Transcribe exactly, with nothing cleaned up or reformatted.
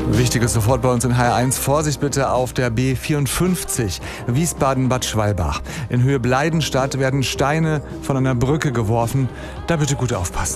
Wichtiges sofort bei uns in H R eins. Vorsicht bitte auf der B vierundfünfzig, Wiesbaden-Bad Schwalbach. In Höhe Bleidenstadt werden Steine von einer Brücke geworfen. Da bitte gut aufpassen.